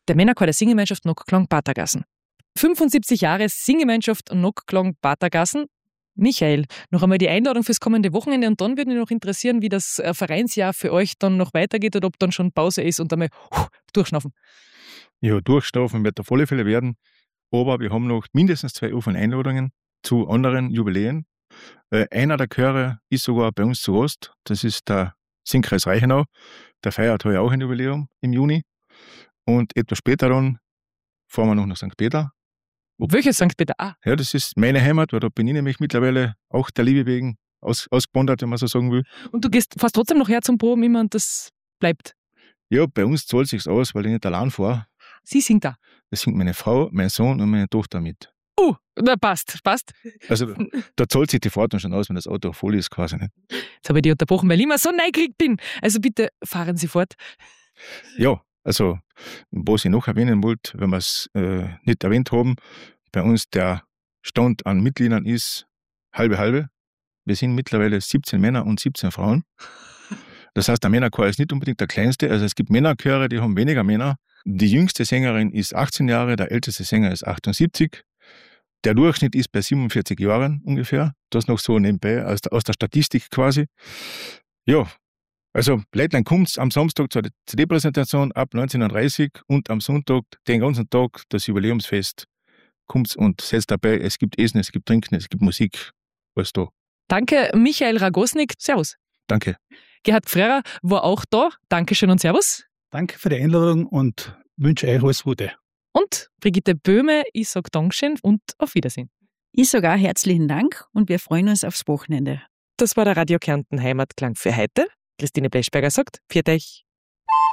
der Männerchor der Singgemeinschaft Nockklang Patergassen. 75 Jahre Singgemeinschaft Nockklang Patergassen. Michael, noch einmal die Einladung fürs kommende Wochenende und dann würde mich noch interessieren, wie das Vereinsjahr für euch dann noch weitergeht oder ob dann schon Pause ist und einmal durchschnaufen. Ja, durchschnaufen wird auf alle Fälle werden, aber wir haben noch mindestens 2 offene Einladungen zu anderen Jubiläen. Einer der Chöre ist sogar bei uns zu Gast, das ist der Singkreis Reichenau. Der feiert heuer auch ein Jubiläum im Juni und etwas später dann fahren wir noch nach St. Peter. Welches St. Peter? Ja, das ist meine Heimat, weil da bin ich nämlich mittlerweile auch der Liebe wegen ausgewandert, wenn man so sagen will. Und du fährst trotzdem noch her zum Proben immer und das bleibt? Ja, bei uns zahlt es sich aus, weil ich nicht allein fahre. Sie singt da? Das singt meine Frau, mein Sohn und meine Tochter mit. Na passt. Also da zahlt sich die Fahrt dann schon aus, wenn das Auto voll ist, quasi nicht. Jetzt habe ich dich unterbrochen, weil ich immer so neugierig bin. Also bitte fahren Sie fort. Ja, also was ich noch erwähnen wollte, wenn wir es nicht erwähnt haben, bei uns der Stand an Mitgliedern ist halbe. Wir sind mittlerweile 17 Männer und 17 Frauen. Das heißt, der Männerchor ist nicht unbedingt der kleinste. Also es gibt Männerchöre, die haben weniger Männer. Die jüngste Sängerin ist 18 Jahre, der älteste Sänger ist 78. Der Durchschnitt ist bei 47 Jahren ungefähr. Das noch so nebenbei aus der Statistik quasi. Ja, also Leitlein kommt am Samstag zur CD-Präsentation ab 19:30 Uhr und am Sonntag den ganzen Tag das Jubiläumsfest. Kommt und setzt dabei, es gibt Essen, es gibt Trinken, es gibt Musik, alles da. Danke, Michael Ragosnik. Servus. Danke. Gerhard Frerrer war auch da. Dankeschön und Servus. Danke für die Einladung und wünsche euch alles Gute. Und Brigitte Böhme, ich sage Dankeschön und auf Wiedersehen. Ich sage auch herzlichen Dank und wir freuen uns aufs Wochenende. Das war der Radio Kärnten Heimatklang für heute. Christine Bleschberger sagt, pfiat euch.